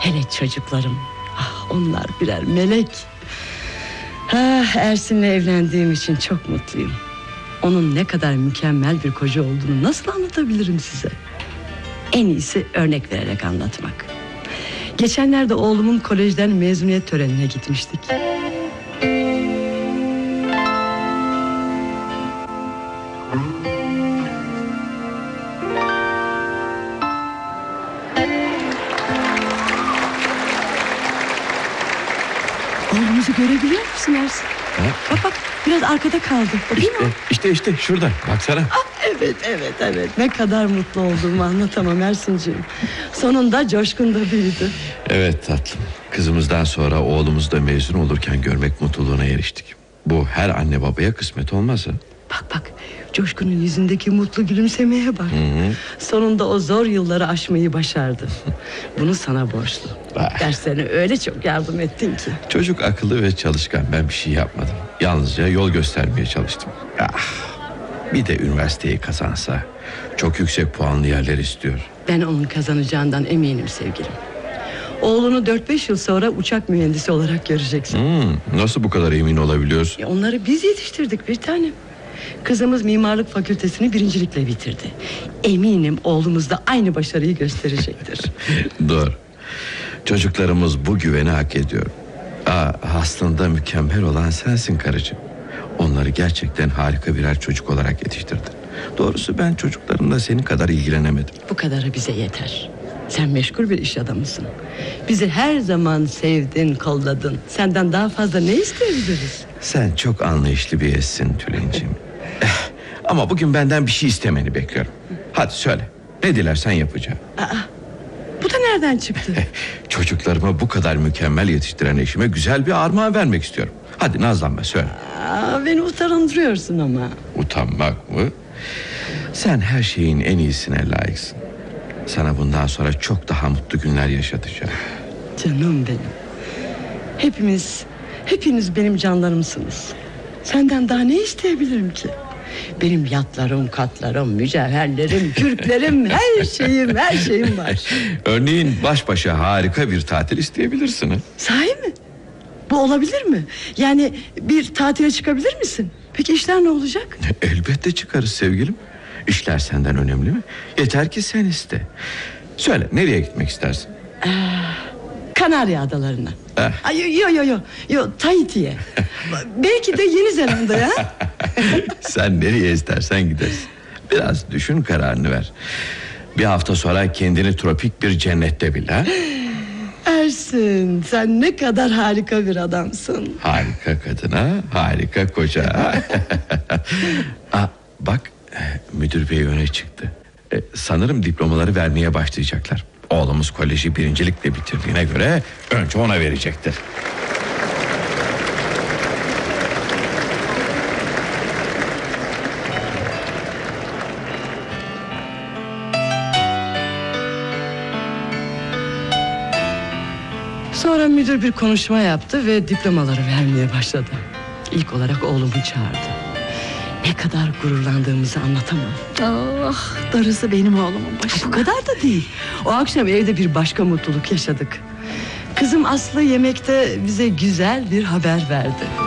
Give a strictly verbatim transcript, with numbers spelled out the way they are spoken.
Hele çocuklarım, ah, onlar birer melek. Ah, Ersin'le evlendiğim için çok mutluyum. Onun ne kadar mükemmel bir koca olduğunu nasıl anlatabilirim size? En iyisi örnek vererek anlatmak. Geçenlerde oğlumun kolejden mezuniyet törenine gitmiştik. Oğlumuzu görebiliyor musun Ersin? Ha? Bak bak, biraz arkada kaldı. Bakayım İşte, mı? işte işte şurada baksana. Ah, evet evet evet, ne kadar mutlu olduğumu anlatamam Ersin'ciğim. Sonunda Coşkun da büyüdü. Evet tatlım, kızımızdan sonra oğlumuz da mezun olurken görmek mutluluğuna eriştik. Bu her anne babaya kısmet olmaz ha? Bak bak, Coşkun'un yüzündeki mutlu gülümsemeye bak. Hı hı. Sonunda o zor yılları aşmayı başardı. Bunu sana borçlu. Ah. Derslerine öyle çok yardım ettin ki. Çocuk akıllı ve çalışkan, ben bir şey yapmadım. Yalnızca yol göstermeye çalıştım. Ah, bir de üniversiteyi kazansa. Çok yüksek puanlı yerler istiyor. Ben onun kazanacağından eminim sevgilim. Oğlunu dört beş yıl sonra uçak mühendisi olarak göreceksin. Hmm, nasıl bu kadar emin olabiliyorsun? Ya onları biz yetiştirdik bir tanem. Kızımız mimarlık fakültesini birincilikle bitirdi. Eminim oğlumuz da aynı başarıyı gösterecektir. Doğru. Çocuklarımız bu güveni hak ediyor. Aa, aslında mükemmel olan sensin karıcığım. Onları gerçekten harika birer çocuk olarak yetiştirdin. Doğrusu ben çocuklarımla senin kadar ilgilenemedim. Bu kadarı bize yeter. Sen meşgul bir iş adamısın. Bizi her zaman sevdin, kolladın. Senden daha fazla ne isteyebiliriz? Sen çok anlayışlı bir eşsin Tülin'ciğim. Eh, ama bugün benden bir şey istemeni bekliyorum. Hadi söyle, ne dilersen yapacağım. Aa, bu da nereden çıktı? Çocuklarımı bu kadar mükemmel yetiştiren eşime güzel bir armağan vermek istiyorum. Hadi nazlanma, söyle. Aa, beni utandırıyorsun ama. Utanmak mı? Sen her şeyin en iyisine layıksın. Sana bundan sonra çok daha mutlu günler yaşatacağım. Canım benim. Hepimiz, hepiniz benim canlarımsınız. Senden daha ne isteyebilirim ki? Benim yatlarım, katlarım, mücevherlerim, kürklerim, her şeyim, her şeyim var. Örneğin baş başa harika bir tatil isteyebilirsin. Ha? Sahi mi? Bu olabilir mi? Yani bir tatile çıkabilir misin? Peki işler ne olacak? Elbette çıkarız sevgilim. İşler senden önemli mi? Yeter ki sen iste. Söyle, nereye gitmek istersin? Ee, Kanarya Adalarına. Eh. Ay, yo yo yo yo Tahiti'ye. Belki de Yeni Zelanda'ya. Sen nereye istersen gidersin. Biraz düşün, kararını ver. Bir hafta sonra kendini tropik bir cennette bil ha? Ersin, sen ne kadar harika bir adamsın. Harika kadına, harika koca. Aa, bak, müdür bey öne çıktı. Ee, sanırım diplomaları vermeye başlayacaklar. Oğlumuz koleji birincilikle bitirdiğine göre önce ona verecektir. Sonra müdür bir konuşma yaptı ve diplomaları vermeye başladı. İlk olarak oğlumu çağırdı. Ne kadar gururlandığımızı anlatamam. Ah, darısı benim oğlumun başına. Bu kadar da değil. O akşam evde bir başka mutluluk yaşadık. Kızım Aslı yemekte bize güzel bir haber verdi.